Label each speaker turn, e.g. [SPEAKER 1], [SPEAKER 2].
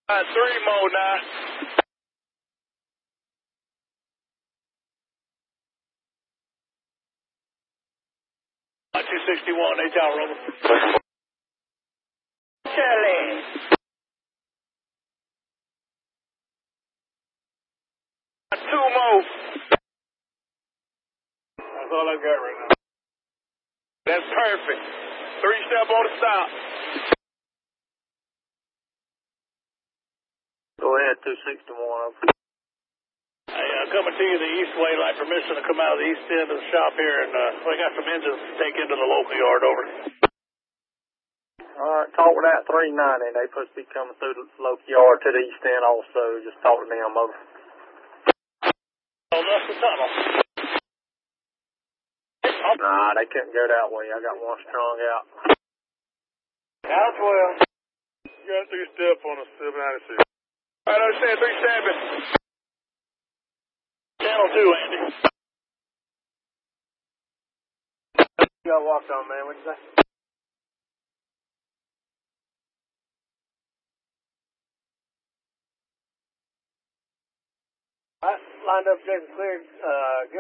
[SPEAKER 1] Three more now. 261, they tower over. Kelly. Two more. That's all I got right now. That's perfect. 3-step on the stop.
[SPEAKER 2] Go ahead, 261.
[SPEAKER 1] Hey, coming to you the east way, like permission to come out of the east end of the shop here, and we got some engines to take into the local yard, over.
[SPEAKER 2] Alright, talk with that 390. They supposed to be coming through the local yard to the east end also. Just talk to them, over.
[SPEAKER 1] Oh, that's the tunnel.
[SPEAKER 2] Nah, they couldn't go that way. I got one strung out.
[SPEAKER 1] That's well.
[SPEAKER 3] You got 3-step on a 796.
[SPEAKER 1] I understand, 3-stepping. Channel 2, Andy.
[SPEAKER 2] You got walked on, man. What'd you say? Lined up, Jason cleared.